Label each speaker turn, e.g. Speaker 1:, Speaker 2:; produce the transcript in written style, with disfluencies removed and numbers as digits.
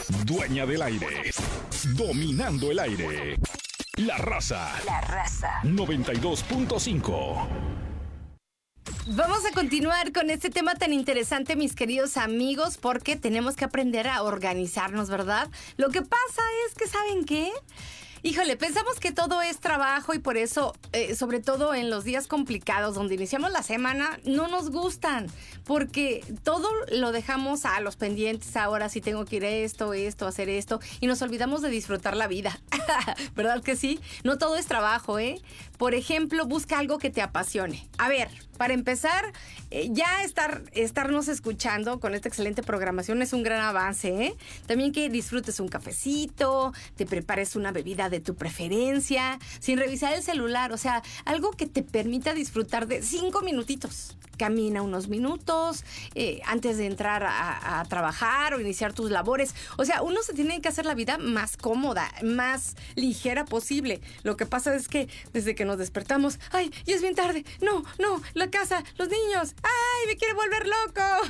Speaker 1: Dueña del aire. Dominando el aire. La Raza. 92.5.
Speaker 2: Vamos a continuar con este tema tan interesante, mis queridos amigos, porque tenemos que aprender a organizarnos, ¿verdad? Lo que pasa es que, ¿saben qué? Híjole, pensamos que todo es trabajo y por eso, sobre todo en los días complicados donde iniciamos la semana, no nos gustan, porque todo lo dejamos a los pendientes. Ahora sí tengo que ir a esto, hacer esto, y nos olvidamos de disfrutar la vida. ¿Verdad que sí? No todo es trabajo, ¿eh? Por ejemplo, busca algo que te apasione. A ver, para empezar, ya estarnos escuchando con esta excelente programación es un gran avance, ¿eh? También que disfrutes un cafecito, te prepares una bebida de tu preferencia, sin revisar el celular, o sea, algo que te permita disfrutar de 5 minutitos. Camina unos minutos antes de entrar a trabajar o iniciar tus labores. O sea, uno se tiene que hacer la vida más cómoda, más ligera posible. Lo que pasa es que desde que nos despertamos, ¡ay, ya es bien tarde! ¡No! ¡La casa! ¡Los niños! ¡Ay, me quiere volver loco!